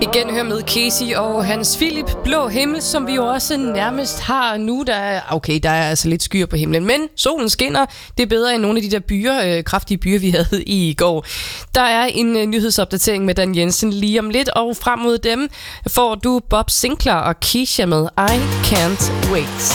Igen hør med Casey og Hans Philip. Blå himmel, som vi jo også nærmest har nu. Der er altså lidt skyer på himlen, men solen skinner. Det er bedre end nogle af de der kraftige byer, vi havde i går. Der er en nyhedsopdatering med Dan Jensen lige om lidt, og frem mod dem får du Bob Sinclair og Keisha med I Can't Wait.